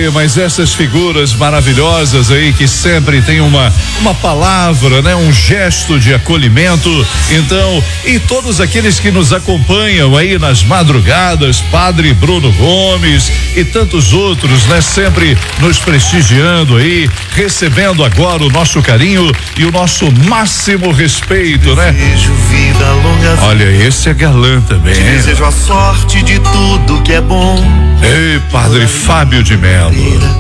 aí, mas essas figuras maravilhosas aí que sempre tem uma palavra, né? Um gesto de acolhimento. Então, e todos aqueles que nos acompanham aí nas madrugadas, Padre Bruno Gomes e tantos outros, né? Sempre nos prestigiando aí, recebendo agora o nosso carinho e o nosso máximo respeito, né? Desejo vida longa. Olha, esse é galã também. Desejo a sorte de tudo que é bom. Ei, Padre Fábio de Mello.